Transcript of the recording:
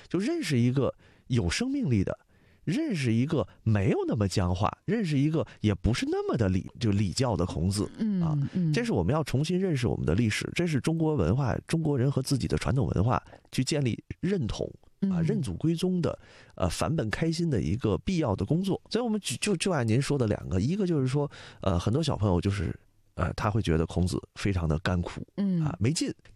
就认识一个有生命力的，认识一个没有那么僵化，认识一个也不是那么的礼教的孔子啊。这是我们要重新认识我们的历史，这是中国文化，中国人和自己的传统文化去建立认同啊，认祖归宗的返本开心的一个必要的工作。所以我们就按您说的两个，一个就是说很多小朋友就是他会觉得孔子非常的甘苦啊没劲。